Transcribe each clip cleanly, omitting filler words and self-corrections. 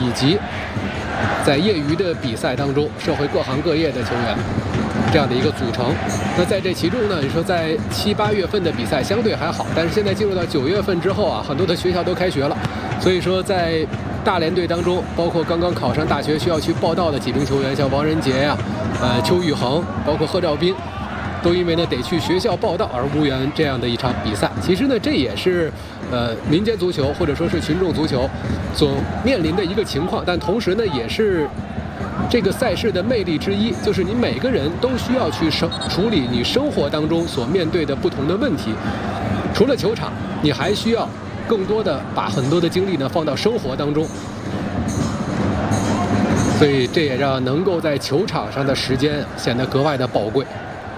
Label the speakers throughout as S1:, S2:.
S1: 以及在业余的比赛当中，社会各行各业的球员这样的一个组成。那在这其中呢，你说在7、8月份的比赛相对还好，但是现在进入到9月份之后啊，很多的学校都开学了，所以说在大连队当中，包括刚刚考上大学需要去报到的几名球员，像王仁杰呀、邱宇恒，包括贺兆斌，都因为呢得去学校报到而无缘这样的一场比赛。其实呢，这也是民间足球或者说是群众足球所面临的一个情况，但同时呢，也是这个赛事的魅力之一，就是你每个人都需要去处理你生活当中所面对的不同的问题。除了球场，你还需要更多的把很多的精力呢放到生活当中，所以这也让能够在球场上的时间显得格外的宝贵。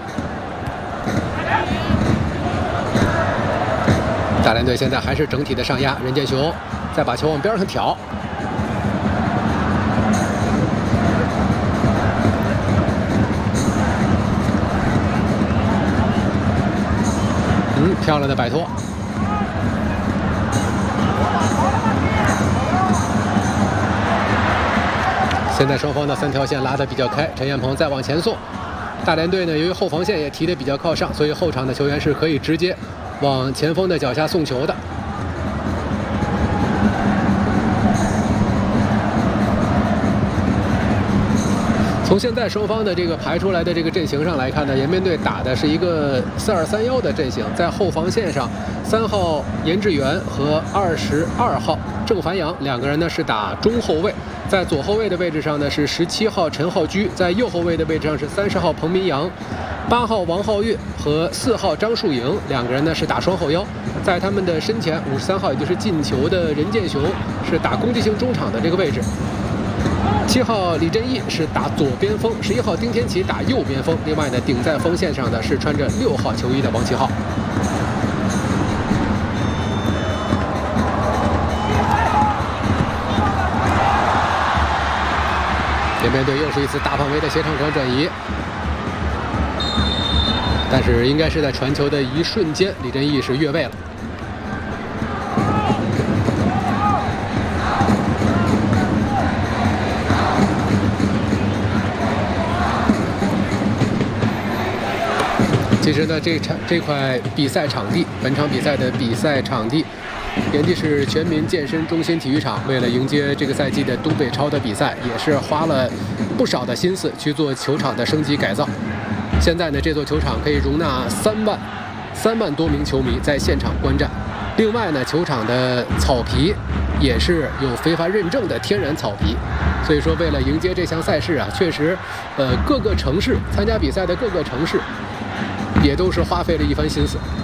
S1: 大连队现在还是整体的上压，任建雄再把球往边上挑，漂亮的摆脱。现在双方的3条线拉得比较开，陈彦鹏再往前送。大连队呢，由于后防线也提得比较靠上，所以后场的球员是可以直接往前锋的脚下送球的。从现在双方的这个排出来的这个阵型上来看呢，延边队打的是一个4-2-3-1的阵型，在后防线上，3号严志远和22号郑凡阳两个人呢是打中后卫，在左后卫的位置上呢是17号陈浩居，在右后卫的位置上是30号彭明阳，8号王浩岳和4号张树颖两个人呢是打双后腰，在他们的身前53号也就是进球的任建雄是打攻击性中场的这个位置。7号李振义是打左边锋，11号丁天琪打右边锋。另外呢，顶在锋线上的是穿着6号球衣的王启浩。延边队又是一次大范围的斜场传转移，但是应该是在传球的一瞬间，李振义是越位了。其实呢，这块比赛场地，本场比赛的比赛场地，原地是全民健身中心体育场。为了迎接这个赛季的东北超的比赛，也是花了不少的心思去做球场的升级改造。现在呢，这座球场可以容纳3万多名球迷在现场观战。另外呢，球场的草皮也是有非法认证的天然草皮。所以说，为了迎接这项赛事啊，确实，各个城市参加比赛的各个城市，也都是花费了一番心思。